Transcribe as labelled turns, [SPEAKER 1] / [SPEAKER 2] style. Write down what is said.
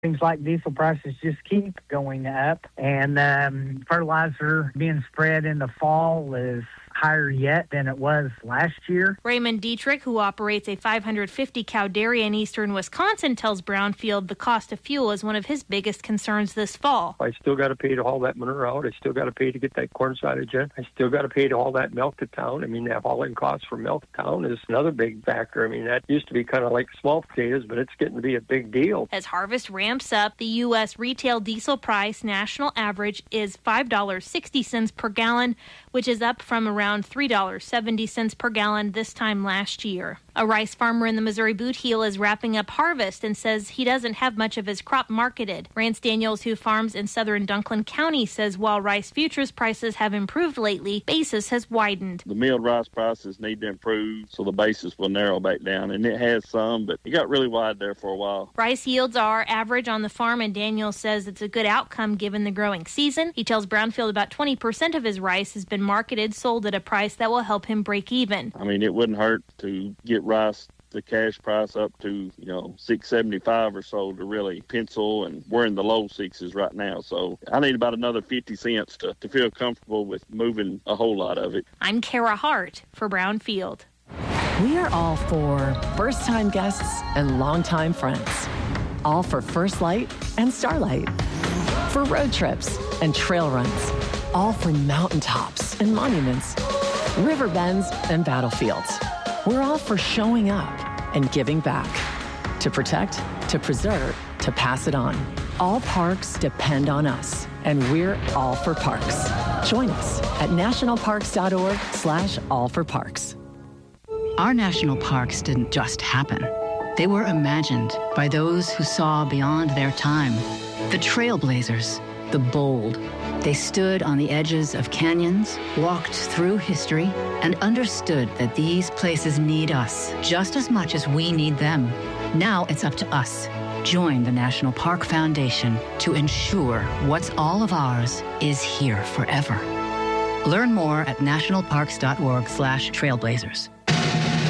[SPEAKER 1] Seems like diesel prices just keep going up, and fertilizer being spread in the fall is higher yet than it was last year.
[SPEAKER 2] Raymond Dietrich, who operates a 550-cow dairy in eastern Wisconsin, tells Brownfield the cost of fuel is one of his biggest concerns this fall.
[SPEAKER 3] I still got to pay to haul that manure out. I still got to pay to get that corn silage in. I still got to pay to haul that milk to town. I mean, that hauling cost for milk to town is another big factor. I mean, that used to be kind of like small potatoes, but it's getting to be a big deal.
[SPEAKER 2] As harvest ramps up, the U.S. retail diesel price national average is $5.60 per gallon, which is up from around $3.70 per gallon this time last year. A rice farmer in the Missouri Boot Heel is wrapping up harvest and says he doesn't have much of his crop marketed. Rance Daniels, who farms in southern Dunklin County, says while rice futures prices have improved lately, basis has widened.
[SPEAKER 4] The milled rice prices need to improve so the basis will narrow back down, and it has some, but it got really wide there for a while.
[SPEAKER 2] Rice yields are average on the farm, and Daniels says it's a good outcome given the growing season. He tells Brownfield about 20% of his rice has been marketed, sold at a price that will help him break even.
[SPEAKER 4] I mean, it wouldn't hurt to get rice, the cash price up to, $6.75 or so to really pencil, and we're in the low sixes right now. So I need about another 50 cents to feel comfortable with moving a whole lot of it.
[SPEAKER 2] I'm Kara Hart for Brownfield.
[SPEAKER 5] We are all for first-time guests and longtime friends. All for First Light and Starlight. For road trips and trail runs. All for mountaintops and monuments. River bends and battlefields. We're all for showing up and giving back. To protect, to preserve, to pass it on. All parks depend on us, and we're all for parks. Join us at nationalparks.org/allforparks.
[SPEAKER 6] Our national parks didn't just happen. They were imagined by those who saw beyond their time. The trailblazers, the bold. They stood on the edges of canyons, walked through history, and understood that these places need us just as much as we need them. Now it's up to us. Join the National Park Foundation to ensure what's all of ours is here forever. Learn more at nationalparks.org/trailblazers.